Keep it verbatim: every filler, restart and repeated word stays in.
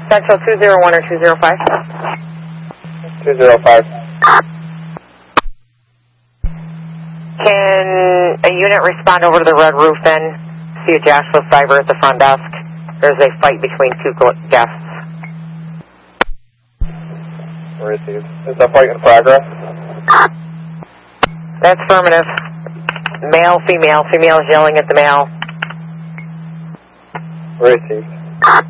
Central two zero one or two zero five? two zero five. Can a unit respond over to the red roof then? See a Joshua Cyber at the front desk. There's a fight between two guests. Received. Is that fight in progress? That's affirmative. Male, female. Female is yelling at the male. Received.